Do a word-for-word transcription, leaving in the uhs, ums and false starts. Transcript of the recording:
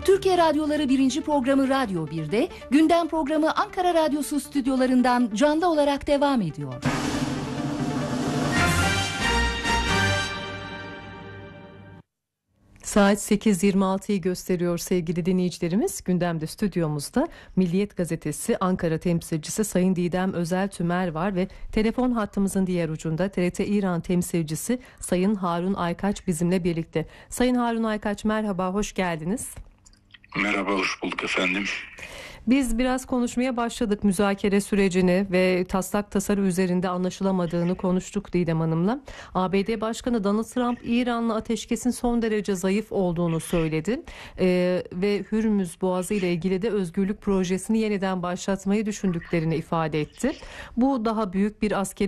Türkiye Radyoları birinci programı Radyo bir'de, gündem programı Ankara Radyosu stüdyolarından canlı olarak devam ediyor. Saat sekiz yirmi altıyı gösteriyor sevgili dinleyicilerimiz. Gündemde stüdyomuzda Milliyet Gazetesi Ankara temsilcisi Sayın Didem Özel Tümer var ve telefon hattımızın diğer ucunda T R T İran temsilcisi Sayın Harun Aykaç bizimle birlikte. Sayın Harun Aykaç, merhaba, hoş geldiniz. Merhaba, hoş bulduk efendim. Biz biraz konuşmaya başladık, müzakere sürecini ve taslak tasarı üzerinde anlaşılamadığını konuştuk Didem Hanım'la. A B D Başkanı Donald Trump, İran'la ateşkesin son derece zayıf olduğunu söyledi ee, ve Hürmüz Boğazı ile ilgili de özgürlük projesini yeniden başlatmayı düşündüklerini ifade etti. Bu daha büyük bir askeri